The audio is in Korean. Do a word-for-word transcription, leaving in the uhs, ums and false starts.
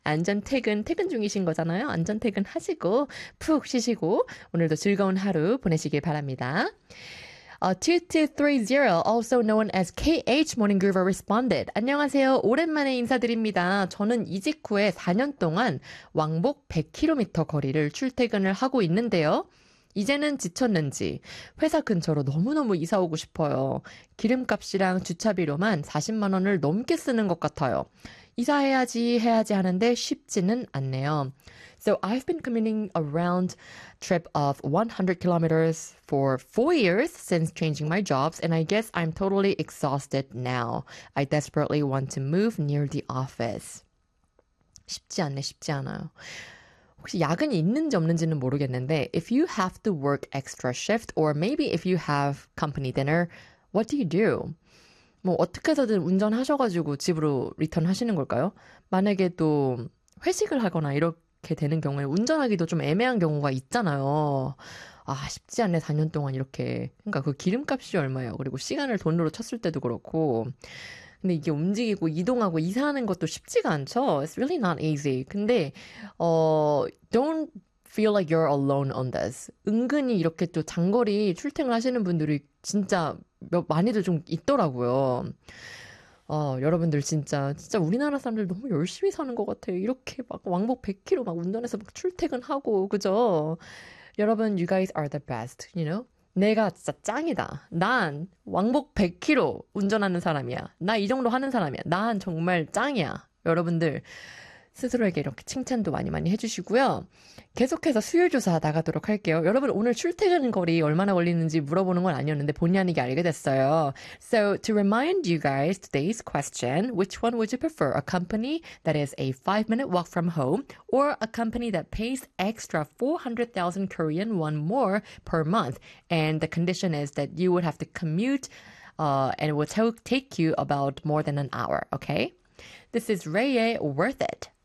안전 퇴근, 퇴근 중이신 거잖아요. 안전 퇴근 하시고 푹 쉬시고 오늘도 즐거운 하루 보내시길 바랍니다. Uh, 이이삼공, also known as 케이에이치 Morning Groover responded. 안녕하세요. 오랜만에 인사드립니다. 저는 이직 후에 사 년 동안 왕복 백 킬로미터 거리를 출퇴근을 하고 있는데요. 이제는 지쳤는지 회사 근처로 너무너무 이사 오고 싶어요. 기름값이랑 주차비로만 사십만 원을 넘게 쓰는 것 같아요. 이사해야지 해야지 하는데 쉽지는 않네요. So I've been commuting around trip of one hundred kilometers for four years since changing my jobs, and I guess I'm totally exhausted now. I desperately want to move near the office. 쉽지 않네, 쉽지 않아요. 혹시 야근이 있는지 없는지는 모르겠는데 if you have to work extra shift or maybe if you have company dinner, what do you do? 뭐 어떻게 해서든 운전하셔가지고 집으로 리턴 하시는 걸까요? 만약에 또 회식을 하거나 이렇게 되는 경우에 운전하기도 좀 애매한 경우가 있잖아요. 아 쉽지 않네 사 년 동안 이렇게. 그러니까 그 기름값이 얼마예요. 그리고 시간을 돈으로 쳤을 때도 그렇고. 근데 이게 움직이고 이동하고 이사하는 것도 쉽지가 않죠. It's really not easy. 근데 어 don't feel like you're alone on this. 은근히 이렇게 또 장거리 출퇴근 하시는 분들이 진짜 몇 많이들 좀 있더라고요. 어, 여러분들 진짜 진짜 우리나라 사람들 너무 열심히 사는 것 같아요. 이렇게 막 왕복 백 킬로미터 막 운전해서 막 출퇴근하고 그죠? 여러분, you guys are the best, you know? 내가 진짜 짱이다. 난 왕복 백 킬로미터 운전하는 사람이야. 나 이 정도 하는 사람이야. 난 정말 짱이야. 여러분들 스스로에게 이렇게 칭찬도 많이 많이 해주시고요. 계속해서 수요일 조사 나가도록 할게요. 여러분 오늘 출퇴근 거리 얼마나 걸리는지 물어보는 건 아니었는데 본의 아니게 알게 됐어요. So to remind you guys today's question, which one would you prefer? A company that is a five minute walk from home or a company that pays extra four hundred thousand Korean won more per month? And the condition is that you would have to commute uh, and it will t- take you about more than an hour, okay? This is Ray의 Worth It.